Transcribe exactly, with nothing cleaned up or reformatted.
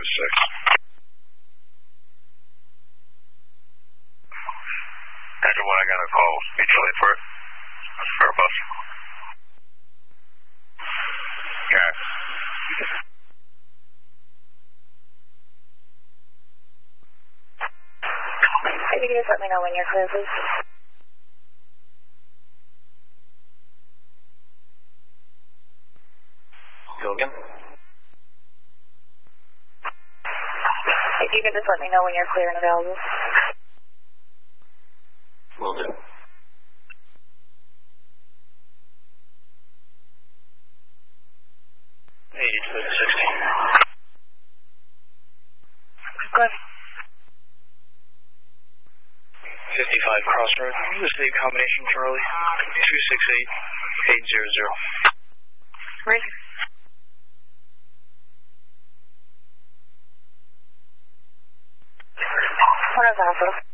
six. Engine one, I got a call. Mutually for it. That's for a bus. Yeah. If you could just let me know when you're clear, please. Go again. If you could just let me know when you're clear and available. Will do. eighty-two sixty. Good. fifty-five Crossroad. Receive combination Charlie. two six eight eight zero zero. Ready. One of Alpha.